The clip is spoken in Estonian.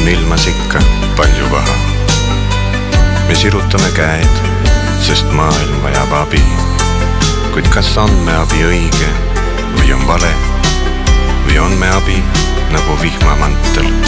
ilmas ikka palju paha. Me sirutame käed, sest maailm vajab abi. Kuid kas on me abi õige või on vale? Või on me abi nagu vihmamantel